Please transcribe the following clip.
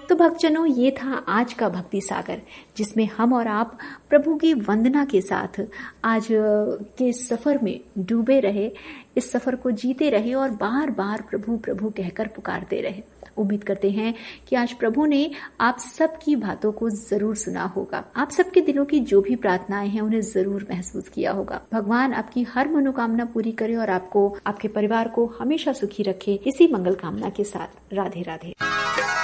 तो भक्तजनों, ये था आज का भक्ति सागर, जिसमें हम और आप प्रभु की वंदना के साथ आज के सफर में डूबे रहे, इस सफर को जीते रहे और बार बार प्रभु प्रभु कहकर पुकारते रहे। उम्मीद करते हैं कि आज प्रभु ने आप सबकी बातों को जरूर सुना होगा, आप सबके दिलों की जो भी प्रार्थनाएं हैं उन्हें जरूर महसूस किया होगा। भगवान आपकी हर मनोकामना पूरी करे और आपको, आपके परिवार को हमेशा सुखी रखे। इसी मंगल कामना के साथ राधे राधे।